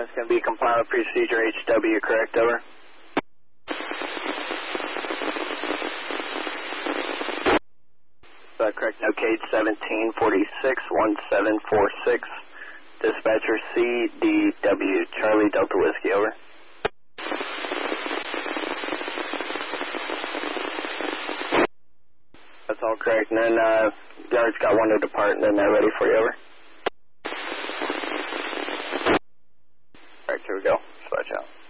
That's going to be compliant with procedure HW, correct, over? Correct, no cage 1746-1746, dispatcher CDW, Charlie Delta Whiskey, over. That's all correct, and then guards got one to depart, and then they're ready for you, over. Correct, here we go, dispatch out.